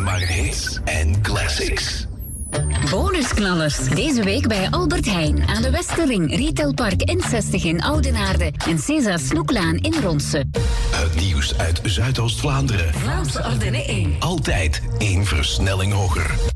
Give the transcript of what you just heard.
maar hits en classics. Bonusknallers. Deze week bij Albert Heijn. Aan de Westerring, Retailpark N60 in Oudenaarde. En César Snoeklaan in Ronse. Het nieuws uit Zuidoost-Vlaanderen. Vlaamse Ardennen 1. Altijd 1 versnelling hoger.